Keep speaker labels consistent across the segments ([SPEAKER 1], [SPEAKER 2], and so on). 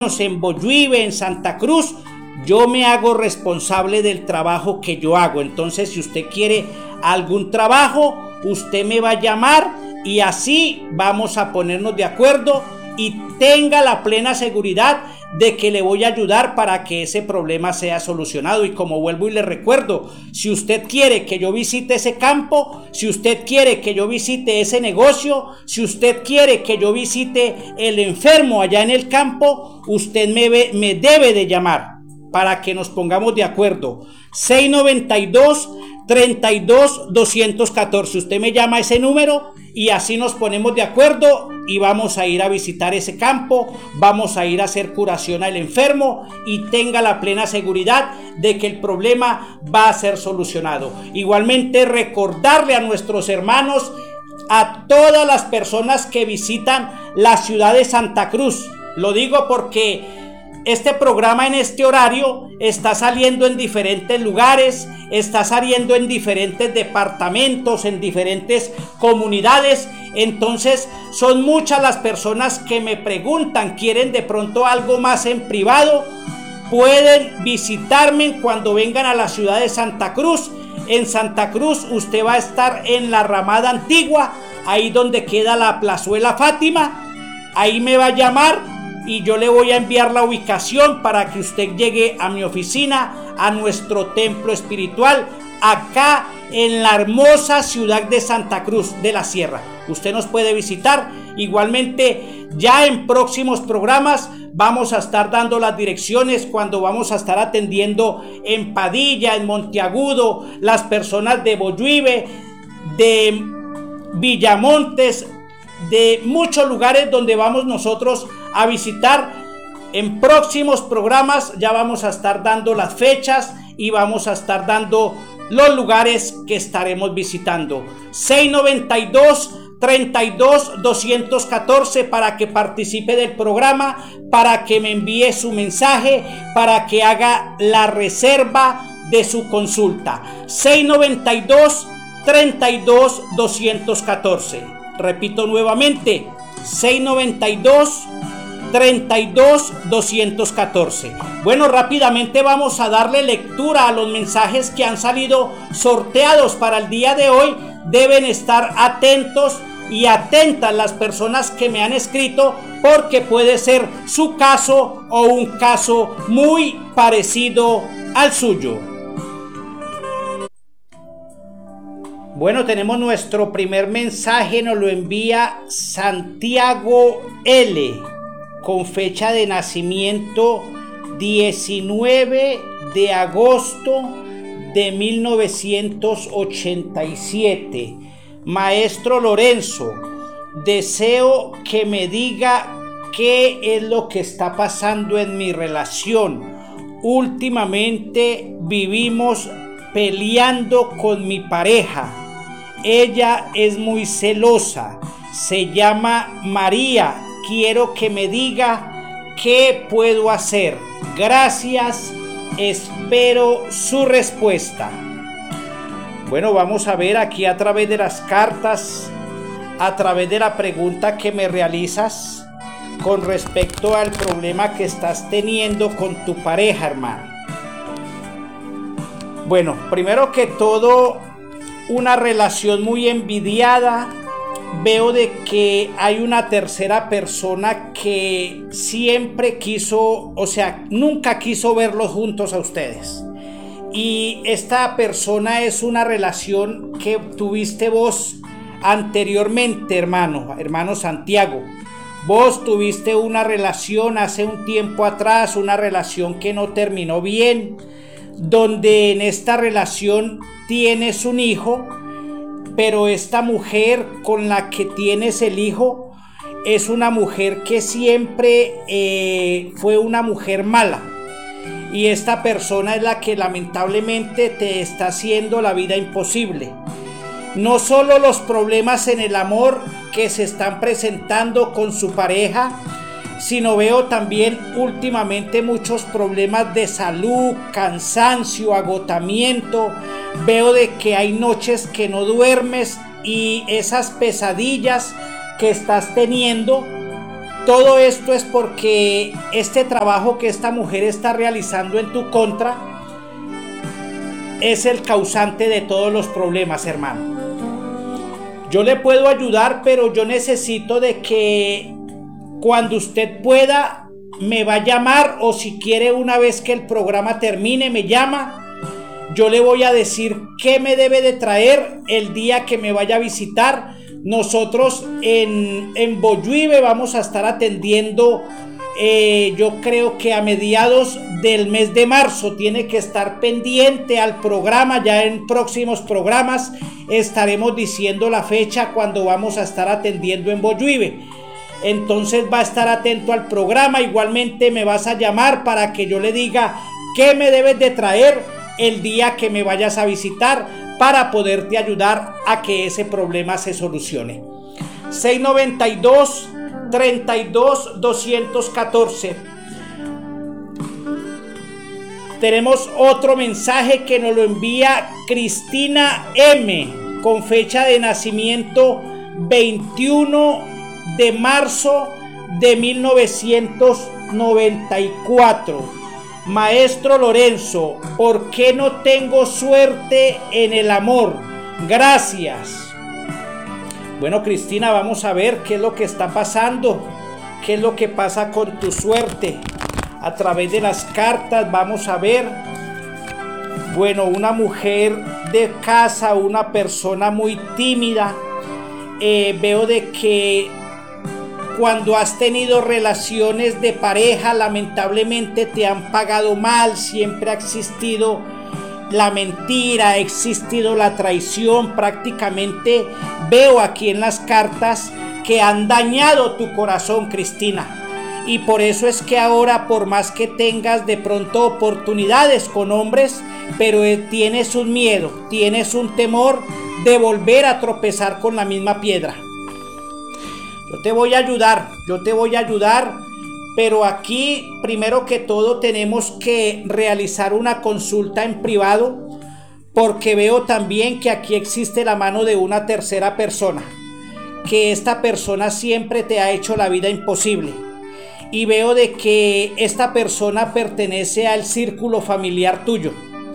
[SPEAKER 1] en Boyuive, en Santa Cruz, yo me hago responsable del trabajo que yo hago. Entonces, si usted quiere algún trabajo, usted me va a llamar y así vamos a ponernos de acuerdo y tenga la plena seguridad de que le voy a ayudar para que ese problema sea solucionado. Y como vuelvo y le recuerdo, si usted quiere que yo visite ese campo, si usted quiere que yo visite ese negocio, si usted quiere que yo visite el enfermo allá en el campo, usted me debe de llamar para que nos pongamos de acuerdo. 692-32-214. Usted me llama a ese número y así nos ponemos de acuerdo y vamos a ir a visitar ese campo, vamos a ir a hacer curación al enfermo y tenga la plena seguridad de que el problema va a ser solucionado. Igualmente, recordarle a nuestros hermanos, a todas las personas que visitan la ciudad de Santa Cruz, lo digo porque este programa en este horario está saliendo en diferentes lugares, está saliendo en diferentes departamentos, en diferentes comunidades. Entonces son muchas las personas que me preguntan, quieren de pronto algo más en privado, pueden visitarme cuando vengan a la ciudad de Santa Cruz. En Santa Cruz usted va a estar en la Ramada Antigua, ahí donde queda la Plazuela Fátima, ahí me va a llamar y yo le voy a enviar la ubicación para que usted llegue a mi oficina, a nuestro templo espiritual, acá en la hermosa ciudad de Santa Cruz de la Sierra. Usted nos puede visitar. Igualmente, ya en próximos programas vamos a estar dando las direcciones cuando vamos a estar atendiendo en Padilla, en Monteagudo, las personas de Boyuive, de Villamontes, de muchos lugares donde vamos nosotros a visitar. En próximos programas ya vamos a estar dando las fechas y vamos a estar dando los lugares que estaremos visitando. 692-32-214 para que participe del programa, para que me envíe su mensaje, para que haga la reserva de su consulta. 692-32-214. Repito nuevamente, 692-32-214. Bueno, rápidamente vamos a darle lectura a los mensajes que han salido sorteados para el día de hoy. Deben estar atentos y atentas las personas que me han escrito, porque puede ser su caso o un caso muy parecido al suyo. Bueno, tenemos nuestro primer mensaje, nos lo envía Santiago L, con fecha de nacimiento 19 de agosto de 1987. Maestro Lorenzo, deseo que me diga qué es lo que está pasando en mi relación. Últimamente vivimos peleando con mi pareja. Ella es muy celosa, se llama María. Quiero que me diga qué puedo hacer. Gracias, espero su respuesta. Bueno, vamos a ver aquí a través de las cartas, a través de la pregunta que me realizas con respecto al problema que estás teniendo con tu pareja, hermano. Bueno, primero que todo, una relación muy envidiada. Veo de que hay una tercera persona que siempre quiso, o sea, nunca quiso verlos juntos a ustedes. Y esta persona es una relación que tuviste vos anteriormente, hermano Santiago. Vos tuviste una relación hace un tiempo atrás, una relación que no terminó bien, donde en esta relación tienes un hijo, pero esta mujer con la que tienes el hijo es una mujer que siempre fue una mujer mala, y esta persona es la que lamentablemente te está haciendo la vida imposible. No solo los problemas en el amor que se están presentando con su pareja, sino veo también últimamente muchos problemas de salud, cansancio, agotamiento. Veo de que hay noches que no duermes y esas pesadillas que estás teniendo Todo esto es porque este trabajo que esta mujer está realizando en tu contra es el causante de todos los problemas, hermano. Yo le puedo ayudar, pero yo necesito de que cuando usted pueda me va a llamar, o si quiere una vez que el programa termine me llama. Yo le voy a decir qué me debe de traer el día que me vaya a visitar. Nosotros en Bolluibe vamos a estar atendiendo, yo creo que a mediados del mes de marzo. Tiene que estar pendiente al programa. Ya en próximos programas estaremos diciendo la fecha cuando vamos a estar atendiendo en Bolluibe. Entonces va a estar atento al programa. Igualmente me vas a llamar para que yo le diga qué me debes de traer el día que me vayas a visitar, para poderte ayudar a que ese problema se solucione. 692-32-214. Tenemos otro mensaje que nos lo envía Cristina M, con fecha de nacimiento 21 de marzo de 1994. Maestro Lorenzo, ¿por qué no tengo suerte en el amor? Gracias. Bueno, Cristina, vamos a ver qué es lo que está pasando, qué es lo que pasa con tu suerte. A través de las cartas vamos a ver, bueno, una mujer de casa, una persona muy tímida. Veo de que cuando has tenido relaciones de pareja, lamentablemente te han pagado mal. Siempre ha existido la mentira, ha existido la traición. Prácticamente veo aquí en las cartas que han dañado tu corazón, Cristina. Y por eso es que ahora, por más que tengas de pronto oportunidades con hombres, pero tienes un miedo, tienes un temor de volver a tropezar con la misma piedra. Yo te voy a ayudar, pero aquí primero que todo tenemos que realizar una consulta en privado, porque veo también que aquí existe la mano de una tercera persona, que esta persona siempre te ha hecho la vida imposible, y veo de que esta persona pertenece al círculo familiar tuyo.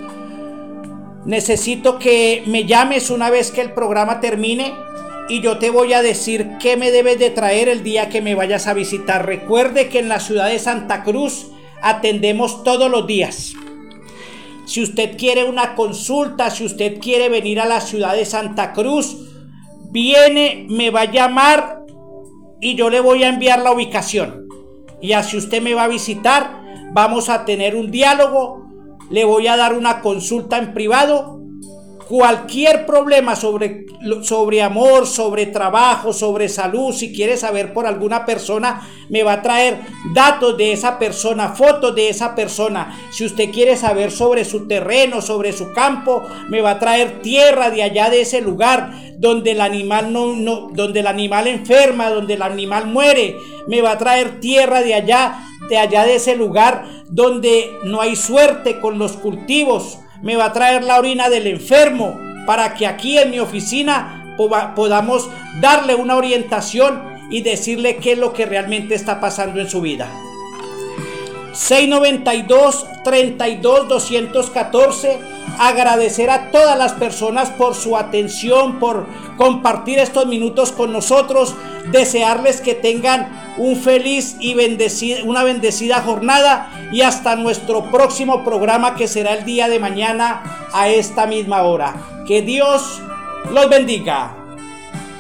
[SPEAKER 1] Necesito que me llames una vez que el programa termine, y yo te voy a decir qué me debes de traer el día que me vayas a visitar. Recuerde que en la ciudad de Santa Cruz atendemos todos los días. Si usted quiere una consulta, si usted quiere venir a la ciudad de Santa Cruz, viene, me va a llamar y yo le voy a enviar la ubicación. Y así usted me va a visitar, vamos a tener un diálogo, le voy a dar una consulta en privado. Cualquier problema sobre amor, sobre trabajo, sobre salud, si quiere saber por alguna persona, me va a traer datos de esa persona, fotos de esa persona. Si usted quiere saber sobre su terreno, sobre su campo, me va a traer tierra de allá de ese lugar donde el animal donde el animal enferma, donde el animal muere. Me va a traer tierra de allá de ese lugar donde no hay suerte con los cultivos. Me va a traer la orina del enfermo, para que aquí en mi oficina podamos darle una orientación y decirle qué es lo que realmente está pasando en su vida. 692-32-214. Agradecer a todas las personas por su atención, por compartir estos minutos con nosotros. Desearles que tengan un feliz y una bendecida jornada, y hasta nuestro próximo programa, que será el día de mañana a esta misma hora. Que Dios los bendiga.